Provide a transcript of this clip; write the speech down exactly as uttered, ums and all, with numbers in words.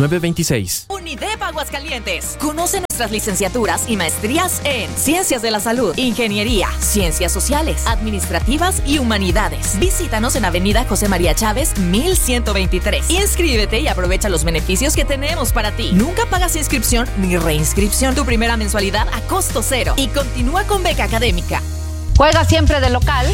nueve dos seis. UNIDEP Aguascalientes. Conoce nuestras licenciaturas y maestrías en Ciencias de la Salud, Ingeniería, Ciencias Sociales, Administrativas y Humanidades. Visítanos en Avenida José María Chávez, mil ciento veintitrés. Inscríbete y aprovecha los beneficios que tenemos para ti. Nunca pagas inscripción ni reinscripción. Tu primera mensualidad a costo cero y continúa con beca académica. Juega siempre de local